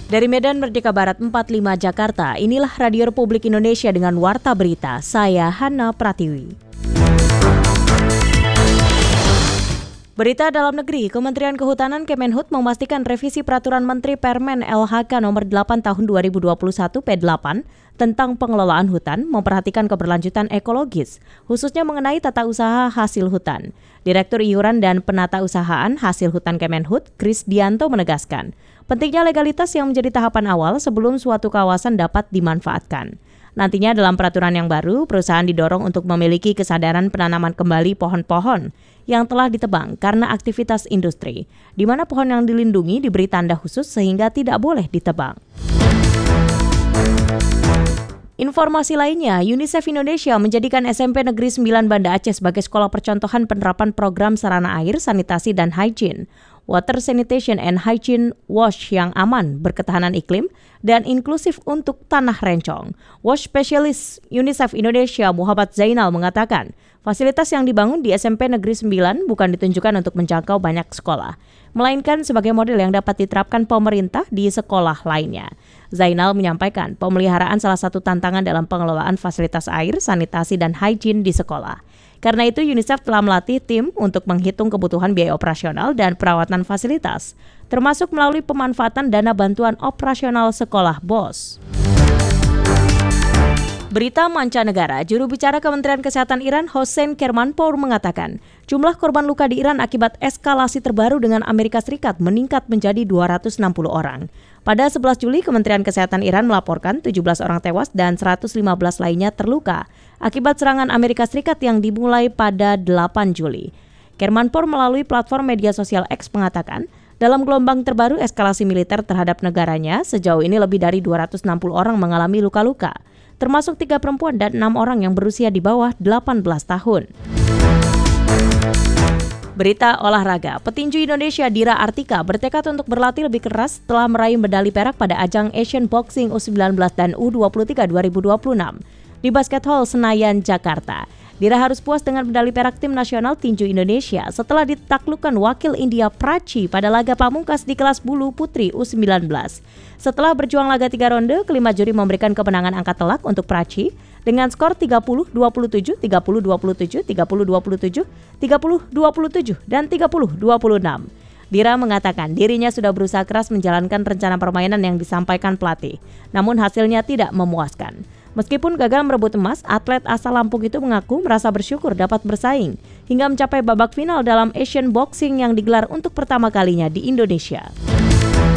Dari Medan Merdeka Barat 45 Jakarta, inilah Radio Republik Indonesia dengan Warta Berita. Saya Hana Pratiwi. Berita dalam negeri, Kementerian Kehutanan Kemenhut memastikan revisi Peraturan Menteri Permen LHK nomor 8 tahun 2021 P8 tentang pengelolaan hutan memperhatikan keberlanjutan ekologis, khususnya mengenai tata usaha hasil hutan. Direktur Iuran dan Penata Usahaan Hasil Hutan Kemenhut, Kris Dianto menegaskan, pentingnya legalitas yang menjadi tahapan awal sebelum suatu kawasan dapat dimanfaatkan. Nantinya dalam peraturan yang baru, perusahaan didorong untuk memiliki kesadaran penanaman kembali pohon-pohon yang telah ditebang karena aktivitas industri, di mana pohon yang dilindungi diberi tanda khusus sehingga tidak boleh ditebang. Informasi lainnya, UNICEF Indonesia menjadikan SMP Negeri 9 Banda Aceh sebagai sekolah percontohan penerapan program sarana air, sanitasi, dan hygiene. Water Sanitation and Hygiene WASH yang aman, berketahanan iklim, dan inklusif untuk tanah rencong. WASH Specialist UNICEF Indonesia Muhammad Zainal mengatakan, fasilitas yang dibangun di SMP Negeri 9 bukan ditunjukkan untuk menjangkau banyak sekolah, melainkan sebagai model yang dapat diterapkan pemerintah di sekolah lainnya. Zainal menyampaikan pemeliharaan salah satu tantangan dalam pengelolaan fasilitas air, sanitasi, dan hygiene di sekolah. Karena itu UNICEF telah melatih tim untuk menghitung kebutuhan biaya operasional dan perawatan fasilitas, termasuk melalui pemanfaatan dana bantuan operasional sekolah BOS. Berita mancanegara, juru bicara Kementerian Kesehatan Iran Hossein Kermanpour mengatakan, jumlah korban luka di Iran akibat eskalasi terbaru dengan Amerika Serikat meningkat menjadi 260 orang. Pada 11 Juli, Kementerian Kesehatan Iran melaporkan 17 orang tewas dan 115 lainnya terluka akibat serangan Amerika Serikat yang dimulai pada 8 Juli. Kermanpour melalui platform media sosial X mengatakan, dalam gelombang terbaru eskalasi militer terhadap negaranya, sejauh ini lebih dari 260 orang mengalami luka-luka, termasuk 3 perempuan dan 6 orang yang berusia di bawah 18 tahun. Berita olahraga, petinju Indonesia Dira Artika bertekad untuk berlatih lebih keras setelah meraih medali perak pada ajang Asian Boxing U19 dan U23 2026 di Basket Hall Senayan, Jakarta. Dira harus puas dengan medali perak tim nasional tinju Indonesia setelah ditaklukkan wakil India Prachi pada laga pamungkas di kelas bulu putri U19. Setelah berjuang laga 3 ronde, kelima juri memberikan kemenangan angka telak untuk Prachi dengan skor 30-27, 30-27, 30-27, 30-27, dan 30-26. Dira mengatakan dirinya sudah berusaha keras menjalankan rencana permainan yang disampaikan pelatih, namun hasilnya tidak memuaskan. Meskipun gagal merebut emas, atlet asal Lampung itu mengaku merasa bersyukur dapat bersaing hingga mencapai babak final dalam Asian Boxing yang digelar untuk pertama kalinya di Indonesia.